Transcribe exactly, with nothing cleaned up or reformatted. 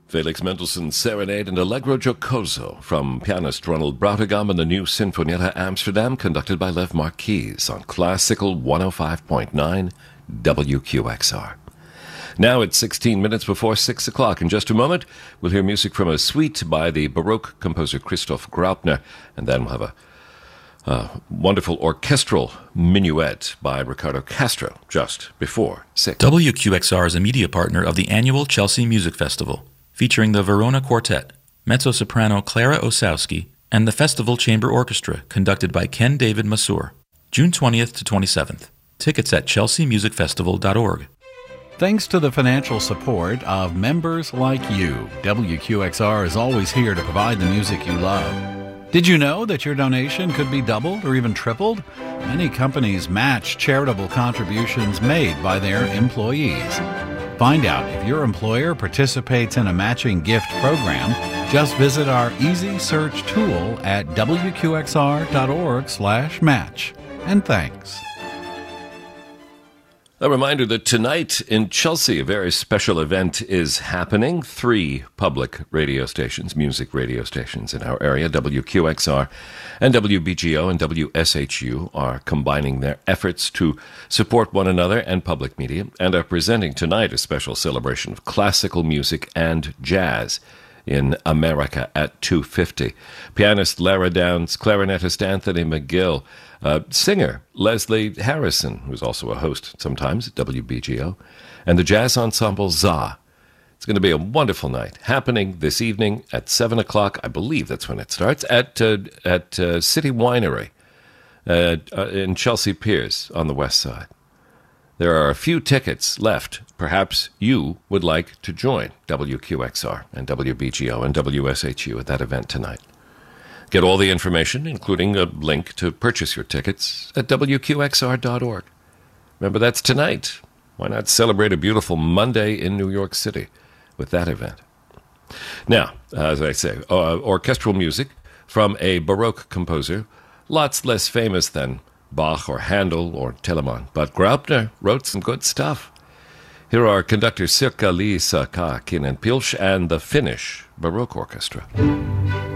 Felix Mendelssohn's Serenade and Allegro Giocoso from pianist Ronald Brautigam and the new Sinfonietta Amsterdam, conducted by Lev Marquis on Classical one oh five point nine W Q X R. Now it's sixteen minutes before six o'clock. In just a moment, we'll hear music from a suite by the Baroque composer Christoph Graupner, and then we'll have a uh, wonderful orchestral minuet by Ricardo Castro just before six. W Q X R is a media partner of the annual Chelsea Music Festival, featuring the Verona Quartet, mezzo-soprano Clara Osowski, and the Festival Chamber Orchestra, conducted by Ken David Masur. June twentieth to twenty-seventh. Tickets at chelsea music festival dot org. Thanks to the financial support of members like you, W Q X R is always here to provide the music you love. Did you know that your donation could be doubled or even tripled? Many companies match charitable contributions made by their employees. Find out if your employer participates in a matching gift program. Just visit our easy search tool at W Q X R dot org slash match. And thanks. A reminder that tonight in Chelsea, a very special event is happening. Three public radio stations, music radio stations in our area, W Q X R and W B G O and W S H U, are combining their efforts to support one another and public media, and are presenting tonight a special celebration of classical music and jazz in America at two fifty. Pianist Lara Downs, clarinetist Anthony McGill, uh, singer Leslie Harrison, who's also a host sometimes at W B G O, and the jazz ensemble Za. It's going to be a wonderful night, happening this evening at seven o'clock. I believe that's when it starts, at uh, at uh, City Winery uh, uh, in Chelsea Piers on the west side. There are a few tickets left. Perhaps you would like to join W Q X R and W B G O and W S H U at that event tonight. Get all the information, including a link to purchase your tickets, at W Q X R dot org. Remember, that's tonight. Why not celebrate a beautiful Monday in New York City with that event? Now, as I say, uh, orchestral music from a Baroque composer, lots less famous than Bach or Handel or Telemann, but Graupner wrote some good stuff. Here are conductors Sirkka-Liisa Kaakkinen-Pilch and the Finnish Baroque Orchestra.